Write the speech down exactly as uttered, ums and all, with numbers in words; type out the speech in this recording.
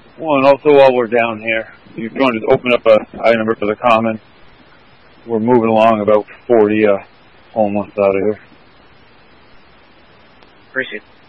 Well, and also while we're down here, you're going to open up a I number for the common. We're moving along about forty uh, homeless out of here. Appreciate it.